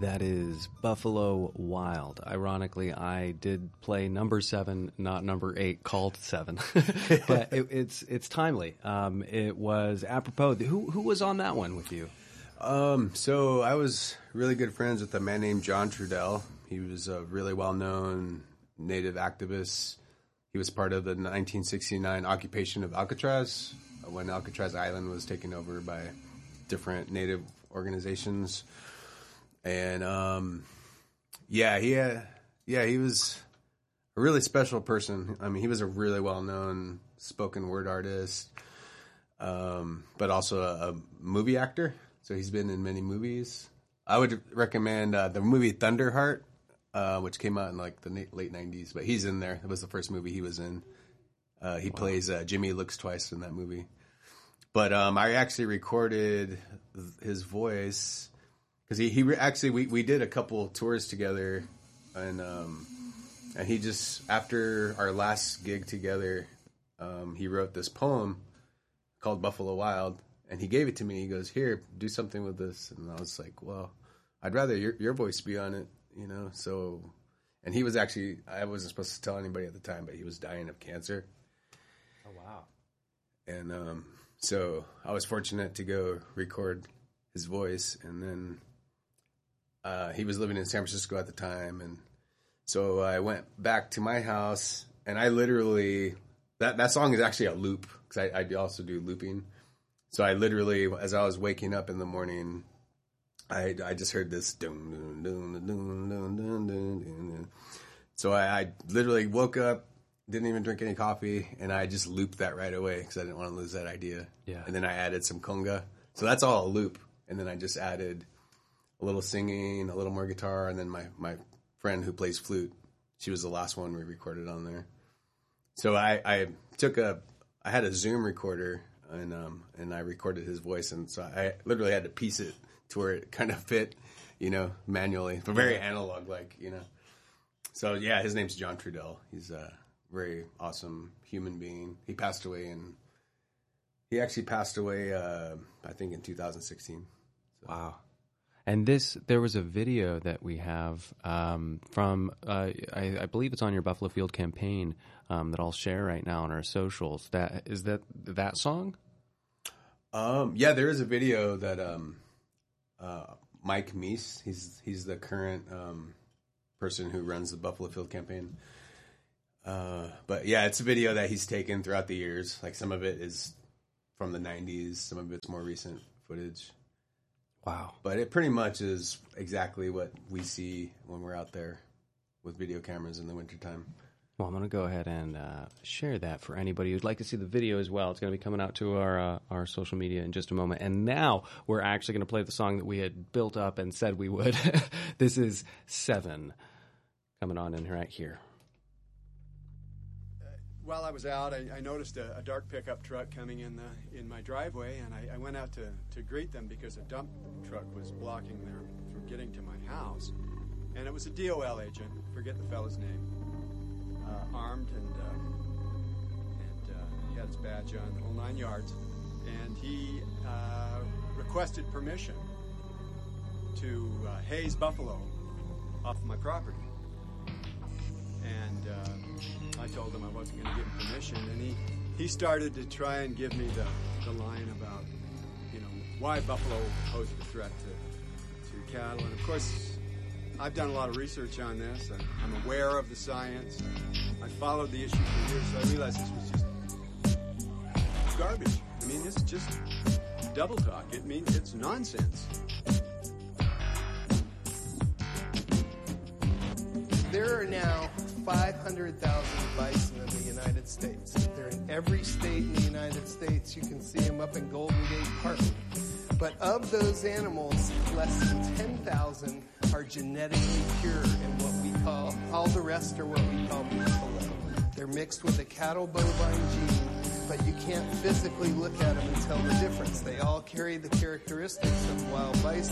That is Buffalo Wild. Ironically, I did play number 7, not number 8, called 7. But it's timely. It was apropos. Who was on that one with you? So I was really good friends with a man named John Trudell. He was a really well-known Native activist. He was part of the 1969 occupation of Alcatraz, when Alcatraz Island was taken over by different Native organizations. And he was a really special person. I mean, he was a really well-known spoken word artist, but also a movie actor. So he's been in many movies. I would recommend the movie Thunderheart, which came out in like the late 90s. But he's in there. It was the first movie he was in. He plays Jimmy Looks Twice in that movie. But I actually recorded his voice because we did a couple tours together, and he just, after our last gig together, he wrote this poem called Buffalo Wild, and he gave it to me. He goes, "Here, do something with this." And I was like, "Well, I'd rather your voice be on it, you know." So, and he was actually, I wasn't supposed to tell anybody at the time, but he was dying of cancer. Oh wow! And so I was fortunate to go record his voice, and then he was living in San Francisco at the time, and so I went back to my house, and I literally, that song is actually a loop, because I also do looping. So I literally, as I was waking up in the morning, I just heard this dun, dun, dun, dun, dun, dun, dun, dun. So I literally woke up, didn't even drink any coffee, and I just looped that right away because I didn't want to lose that idea. Yeah. And then I added some conga. So that's all a loop. And then I just added a little singing, a little more guitar, and then my friend who plays flute, she was the last one we recorded on there. So I had a Zoom recorder, and I recorded his voice, and so I literally had to piece it to where it kind of fit, you know, manually, but very analog, like, you know. So yeah, his name's John Trudell. He's a very awesome human being. He passed away I think in 2016. So. Wow. And there was a video that we have from, I believe it's on your Buffalo Field campaign that I'll share right now on our socials. Is that song? Yeah, there is a video that Mike Meese, he's the current person who runs the Buffalo Field campaign. But yeah, it's a video that he's taken throughout the years. Like, some of it is from the 90s, some of it's more recent footage. Wow. But it pretty much is exactly what we see when we're out there with video cameras in the wintertime. Well, I'm going to go ahead and share that for anybody who'd like to see the video as well. It's going to be coming out to our social media in just a moment. And now we're actually going to play the song that we had built up and said we would. This is 7 coming on in right here. While I was out, I noticed a dark pickup truck coming in my driveway, and I went out to greet them because a dump truck was blocking them from getting to my house. And it was a DOL agent, forget the fellow's name, armed, and he had his badge on, the whole 9 yards. And he requested permission to haze buffalo off my property. And I told him I wasn't going to give him permission, and he started to try and give me the line about, you know, why buffalo pose a threat to cattle. And of course, I've done a lot of research on this. I'm aware of the science. I followed the issue for years, so I realized this was just garbage. I mean, this is just double talk. It means it's nonsense. There are now 500,000 bison in the United States. They're in every state in the United States. You can see them up in Golden Gate Park. But of those animals, less than 10,000 are genetically pure, and what we call, all the rest are what we call buffalo. They're mixed with a cattle bovine gene, but you can't physically look at them and tell the difference. They all carry the characteristics of wild bison.